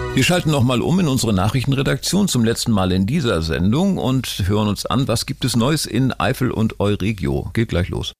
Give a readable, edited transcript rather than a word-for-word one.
Wir schalten nochmal um in unsere Nachrichtenredaktion zum letzten Mal in dieser Sendung und hören uns an, was gibt es Neues in Eifel und Euregio. Geht gleich los.